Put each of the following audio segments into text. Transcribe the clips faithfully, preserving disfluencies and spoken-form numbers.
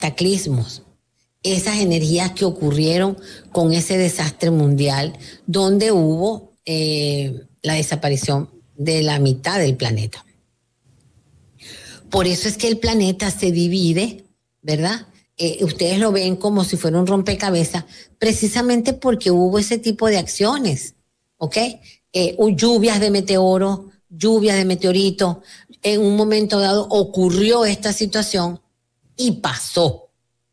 cataclismos, esas energías que ocurrieron con ese desastre mundial, donde hubo eh, la desaparición de la mitad del planeta. Por eso es que el planeta se divide, ¿verdad? Eh, ustedes lo ven como si fuera un rompecabezas, precisamente porque hubo ese tipo de acciones, ¿ok? Eh, lluvias de meteoros, lluvias de meteoritos. En un momento dado ocurrió esta situación y pasó.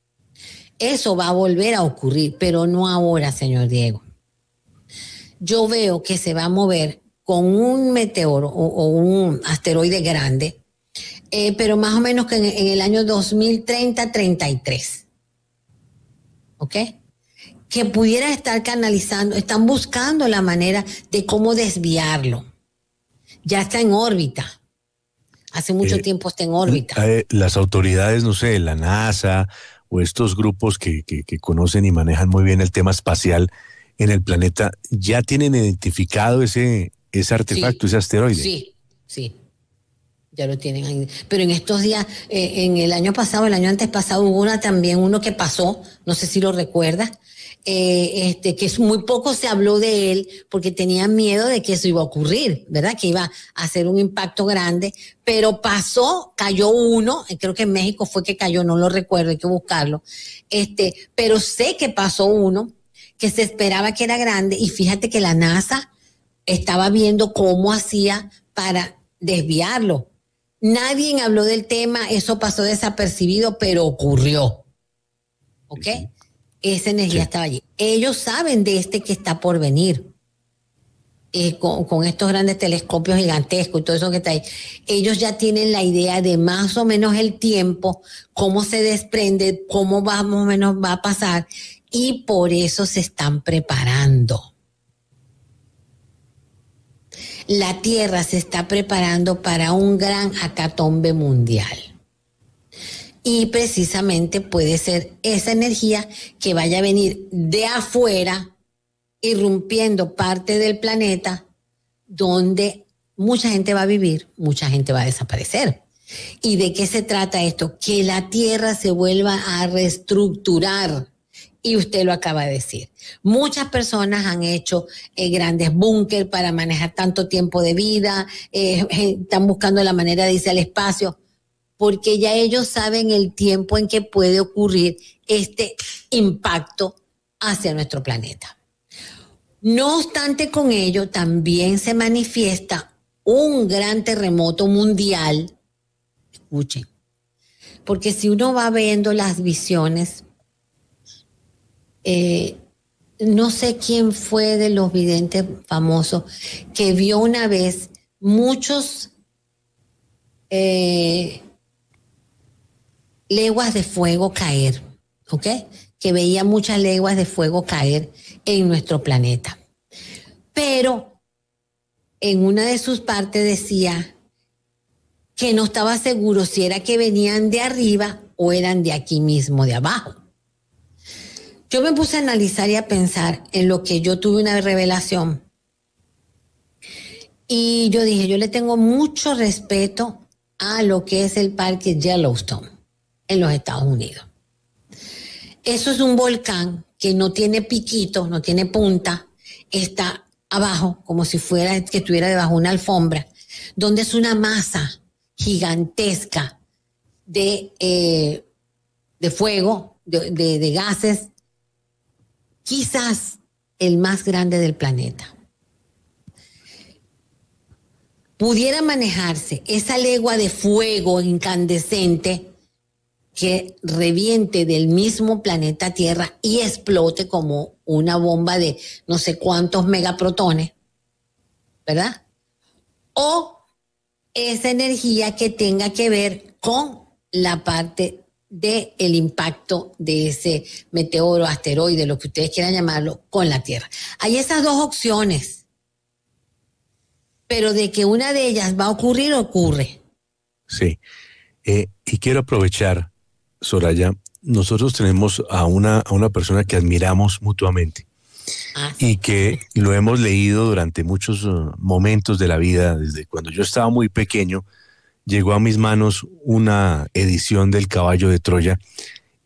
Eso va a volver a ocurrir, pero no ahora, señor Diego. Yo veo que se va a mover con un meteoro o, o un asteroide grande, eh, pero más o menos que en, en el año dos mil treinta, treinta y tres. ¿Ok? Que pudiera estar canalizando, están buscando la manera de cómo desviarlo. Ya está en órbita. Hace mucho eh, tiempo está en órbita. Eh, las autoridades, no sé, la NASA o estos grupos que, que, que conocen y manejan muy bien el tema espacial en el planeta, ¿ya tienen identificado ese, ese artefacto, sí, ese asteroide? Sí, sí. Ya lo tienen ahí. Pero en estos días, eh, en el año pasado, el año antes pasado, hubo una también, uno que pasó, no sé si lo recuerdas, eh, este, que es muy poco se habló de él porque tenían miedo de que eso iba a ocurrir, ¿verdad? Que iba a hacer un impacto grande, pero pasó, cayó uno, creo que en México fue que cayó, no lo recuerdo, hay que buscarlo, este, pero sé que pasó uno que se esperaba que era grande y fíjate que la NASA estaba viendo cómo hacía para desviarlo. Nadie habló del tema, eso pasó desapercibido, pero ocurrió. ¿Ok? Sí. Esa energía sí. estaba allí. Ellos saben de este que está por venir. Eh, con, con estos grandes telescopios gigantescos y todo eso que está ahí. Ellos ya tienen la idea de más o menos el tiempo, cómo se desprende, cómo más o menos va a pasar, y por eso se están preparando. La Tierra se está preparando para un gran hecatombe mundial. Y precisamente puede ser esa energía que vaya a venir de afuera, irrumpiendo parte del planeta, donde mucha gente va a vivir, mucha gente va a desaparecer. ¿Y de qué se trata esto? Que la Tierra se vuelva a reestructurar. Y usted lo acaba de decir. Muchas personas han hecho eh, grandes búnker para manejar tanto tiempo de vida, eh, eh, están buscando la manera de irse al espacio, porque ya ellos saben el tiempo en que puede ocurrir este impacto hacia nuestro planeta. No obstante, con ello también se manifiesta un gran terremoto mundial. Escuchen, porque si uno va viendo las visiones, Eh, no sé quién fue de los videntes famosos que vio una vez muchos eh, leguas de fuego caer, ¿ok? Que veía muchas leguas de fuego caer en nuestro planeta. Pero en una de sus partes decía que no estaba seguro si era que venían de arriba o eran de aquí mismo, de abajo. Yo me puse a analizar y a pensar en lo que yo tuve una revelación. Y yo dije, yo le tengo mucho respeto a lo que es el parque Yellowstone en los Estados Unidos. Eso es un volcán que no tiene piquitos, no tiene punta, está abajo como si fuera que estuviera debajo de una alfombra, donde es una masa gigantesca de, eh, de fuego, de, de, de gases, quizás el más grande del planeta. Pudiera manejarse esa legua de fuego incandescente que reviente del mismo planeta Tierra y explote como una bomba de no sé cuántos megaprotones, ¿verdad? O esa energía que tenga que ver con la parte del impacto de ese meteoro, asteroide, lo que ustedes quieran llamarlo, con la Tierra. Hay esas dos opciones, pero de que una de ellas va a ocurrir, ocurre. Sí, eh, y quiero aprovechar, Soraya, nosotros tenemos a una, a una persona que admiramos mutuamente ah, sí. y que lo hemos leído durante muchos uh, momentos de la vida, desde cuando yo estaba muy pequeño. Llegó a mis manos una edición del Caballo de Troya